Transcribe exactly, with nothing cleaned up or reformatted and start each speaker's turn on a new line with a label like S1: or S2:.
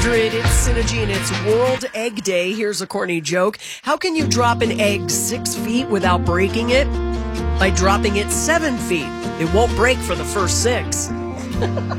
S1: It's Synergy and it's World Egg Day. Here's a corny joke. How can you drop an egg six feet without breaking it? By dropping it seven feet. It won't break for the first six.